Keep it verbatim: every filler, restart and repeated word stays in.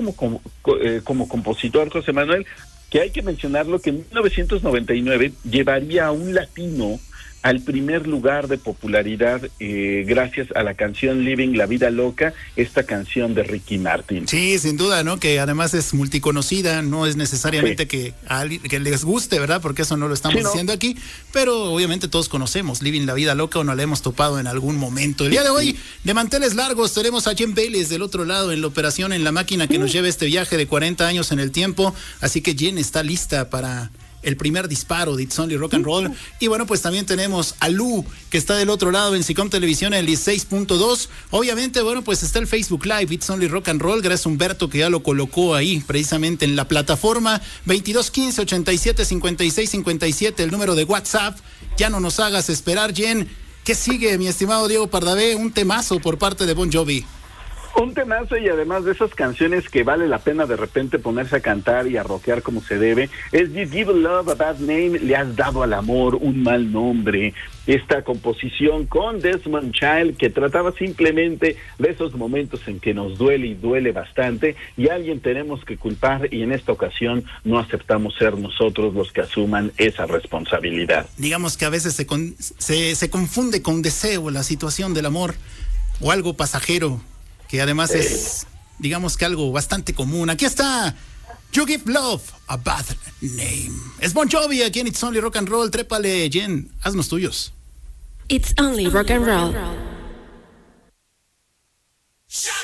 como, como, eh, como compositor, José Manuel, que hay que mencionarlo que en mil novecientos noventa y nueve llevaría a un latino al primer lugar de popularidad eh, gracias a la canción Living la Vida Loca, esta canción de Ricky Martin. Sí, sin duda, ¿no? Que además es multiconocida, no es necesariamente sí. que, a alguien, que les guste, ¿verdad? Porque eso no lo estamos sí, ¿no? diciendo aquí, pero obviamente todos conocemos Living la Vida Loca o nos la hemos topado en algún momento. El día de hoy, de manteles largos, tenemos a Jen Vélez del otro lado en la operación, en la máquina que nos lleva este viaje de cuarenta años en el tiempo, así que Jen está lista para el primer disparo de It's Only Rock and Roll. Y bueno, pues también tenemos a Lu, que está del otro lado en SICOM Televisión en el dieciséis punto dos. Obviamente, bueno, pues está el Facebook Live It's Only Rock and Roll, gracias a Humberto que ya lo colocó ahí precisamente en la plataforma. Veintidós quince ochenta y siete cincuenta y seis cincuenta y siete, el número de WhatsApp. Ya no nos hagas esperar, Jen. ¿Qué sigue, mi estimado Diego Pardavé? Un temazo por parte de Bon Jovi. Un temazo, y además de esas canciones que vale la pena de repente ponerse a cantar y a rockear como se debe, es You Give Love a Bad Name, le has dado al amor un mal nombre. Esta composición con Desmond Child que trataba simplemente de esos momentos en que nos duele y duele bastante y a alguien tenemos que culpar, y en esta ocasión no aceptamos ser nosotros los que asuman esa responsabilidad. Digamos que a veces se, con, se, se confunde con deseo la situación del amor o algo pasajero, que además es, digamos que algo bastante común. Aquí está You Give Love a Bad Name. Es Bon Jovi aquí en It's Only Rock and Roll. Trépale, Jen, haznos tuyos. It's Only Rock and Roll.